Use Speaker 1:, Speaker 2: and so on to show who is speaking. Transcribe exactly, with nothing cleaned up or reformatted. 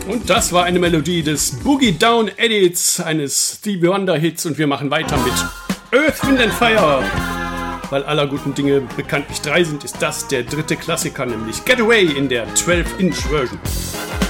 Speaker 1: Und das war eine Melodie des Boogie Down Edits, eines Stevie Wonder Hits, und wir machen weiter mit Earth, Wind and Fire. Weil aller guten Dinge bekanntlich drei sind, ist das der dritte Klassiker, nämlich Get Away in der zwölf Inch Version.